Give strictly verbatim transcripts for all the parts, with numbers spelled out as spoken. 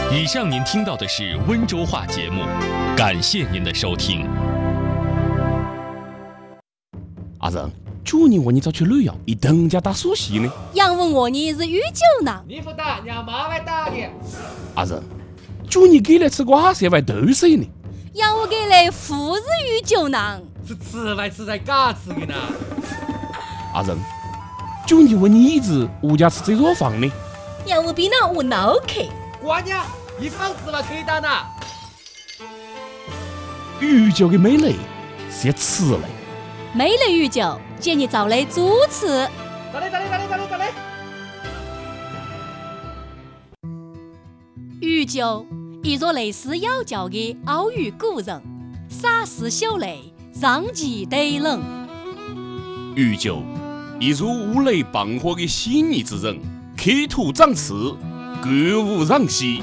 以上您听到的是温州话节目，感谢您的收听。 阿仁，去年我你早去旅游，一等家打苏西呢？ 杨问我你是御酒囊， 你不打，让妈妈打你。 阿仁，去年给来吃瓜色外豆水呢？ 杨我给来富是御酒囊， 是吃来吃在嘎吃的呢。 阿仁，去年问你一直物价吃这座房呢？ 杨我比那我脑壳。 瓜娘，一房子了可以打呢。 御酒的美丽是吃嘞。 美类御酒，建议找来主持。 咋嘞咋嘞咋嘞咋嘞咋嘞？ 御酒，一座类似妖教的奥语古人，洒丝秀雷，上气对冷。 御酒，一如五雷傍火的细腻之人，刻图长刺，歌舞攘息。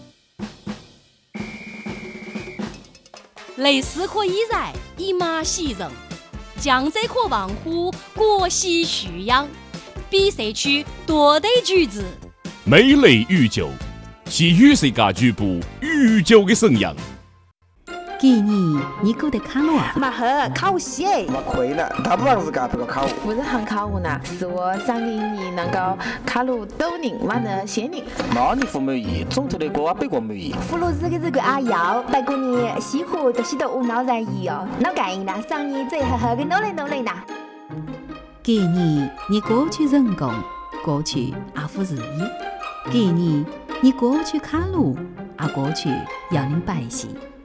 类似可以在以马喜人。江浙可望乎国喜蓄养，比赛区多得举子。 美类御酒，是与世界局部御酒的生养。 给你，你够得卡路啊？ 马赫考我西哎！ 我亏了，大部分是干这个考务。 不是很考务呢，是我上给你能够考入斗宁完的先宁。 那你不满意，总头的歌北国满意。 葫芦子的这个阿瑶，不过你西湖都是都无脑然意哦，脑干硬啦，上你最好好的努力努力啦。 给你，你过去人工，过去阿夫日意。给你，你过去卡路，啊过去要你白皙。